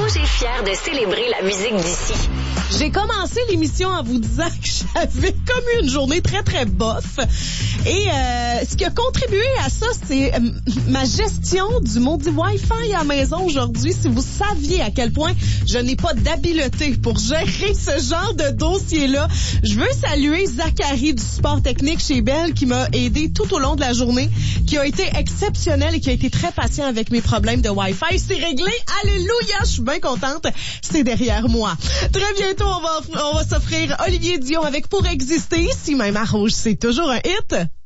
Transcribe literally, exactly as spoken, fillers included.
Rouge est fier de célébrer la musique d'ici. J'ai commencé l'émission en vous disant que j'avais comme eu une journée très, très bof. Et euh, ce qui a contribué à ça, c'est euh, ma gestion du maudit Wi-Fi à la maison aujourd'hui. Si vous saviez à quel point je n'ai pas d'habileté pour gérer ce genre de dossier-là, je veux saluer Zachary du support technique chez Bell qui m'a aidé tout au long de la journée, qui a été exceptionnel et qui a été très patient avec mes problèmes de Wi-Fi. C'est réglé. Alléluia! Je suis bien contente. C'est derrière moi. Très bientôt, on va, on va s'offrir Olivier Dion avec Pour exister. Ici même à Rouge, c'est toujours un hit.